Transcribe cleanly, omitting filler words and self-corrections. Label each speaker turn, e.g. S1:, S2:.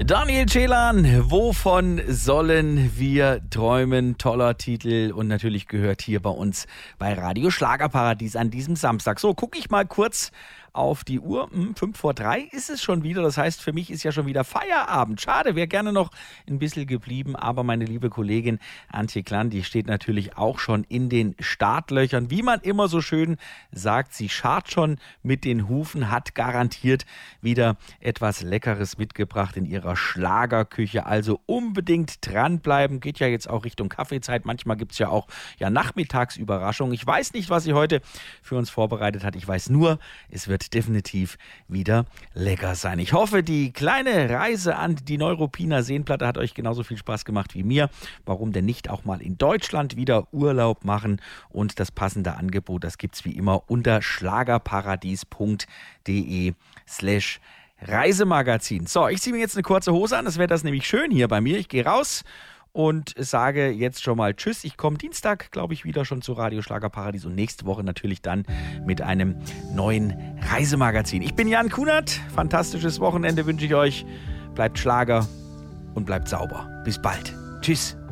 S1: Daniel Celan, wovon sollen wir träumen? Toller Titel und natürlich gehört hier bei uns bei Radio Schlagerparadies an diesem Samstag. So, gucke ich mal kurz auf die Uhr. 2:55 ist es schon wieder. Das heißt, für mich ist ja schon wieder Feierabend. Schade, wäre gerne noch ein bisschen geblieben. Aber meine liebe Kollegin Antje Klann, die steht natürlich auch schon in den Startlöchern. Wie man immer so schön sagt, sie scharrt schon mit den Hufen, hat garantiert wieder etwas Leckeres mitgebracht in ihrer Schlagerküche. Also unbedingt dranbleiben. Geht ja jetzt auch Richtung Kaffeezeit. Manchmal gibt es ja auch Nachmittagsüberraschungen. Ich weiß nicht, was sie heute für uns vorbereitet hat. Ich weiß nur, es wird definitiv wieder lecker sein. Ich hoffe, die kleine Reise an die Neuruppiner Seenplatte hat euch genauso viel Spaß gemacht wie mir. Warum denn nicht auch mal in Deutschland wieder Urlaub machen? Und das passende Angebot, das gibt es wie immer unter schlagerparadies.de/Reisemagazin. So, ich ziehe mir jetzt eine kurze Hose an. Das wäre das nämlich schön hier bei mir. Ich gehe raus und sage jetzt schon mal Tschüss. Ich komme Dienstag, glaube ich, wieder schon zu Radio Schlagerparadies und nächste Woche natürlich dann mit einem neuen Reisemagazin. Ich bin Jan Kunert. Fantastisches Wochenende wünsche ich euch. Bleibt Schlager und bleibt sauber. Bis bald. Tschüss.